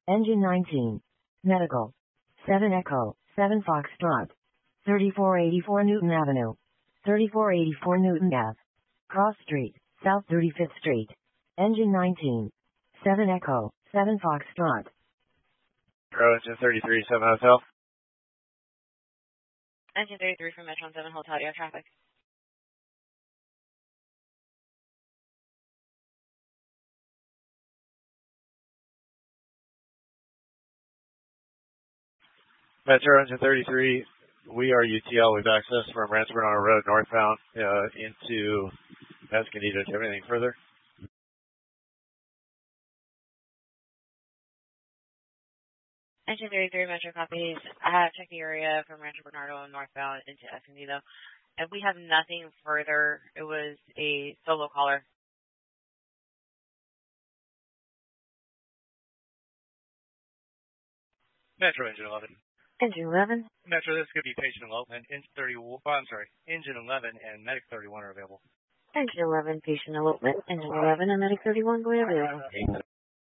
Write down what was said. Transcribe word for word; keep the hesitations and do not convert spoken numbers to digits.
Engine nineteen. Medical. seven Echo, seven Foxtrot. thirty-four eighty-four Newton Avenue. thirty-four eighty-four Newton Ave. Cross Street, South thirty-fifth Street. Engine nineteen. seven Echo, seven Foxtrot. Pro Engine thirty-three, seven Hotel. Engine thirty-three from Metro seven Hotel, do you have traffic? Metro Engine thirty-three, we are U T L. We've access from Rancho Bernardo Road northbound uh, into Escondido. Do you have anything further? Engine thirty-three, Metro copies. I have checked the area from Rancho Bernardo northbound into Escondido. And we have nothing further. It was a solo caller. Metro Engine eleven. Engine eleven. Metro, this could be patient elopement. Engine thirty-one, oh, I'm sorry, Engine eleven and Medic thirty-one are available. Engine eleven, patient elopement. Engine eleven and Medic thirty-one, go ahead.